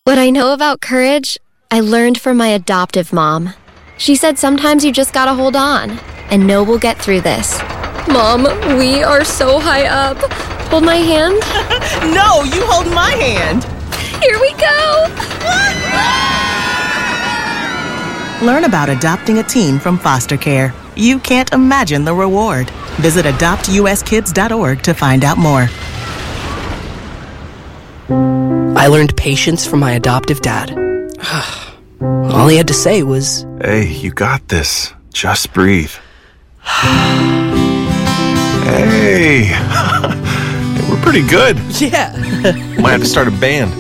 What I know about courage, I learned from my adoptive mom. She said sometimes you just gotta hold on and know we'll get through this. Mom, we are so high up. Hold my hand. No, you hold my hand. Here we go. Learn about adopting a teen from foster care. You can't imagine the reward. Visit adoptuskids.org to find out more. I learned patience from my adoptive dad. All he had to say was, "Hey, you got this. Just breathe." Hey, we're pretty good. yeah. Might have to start a band.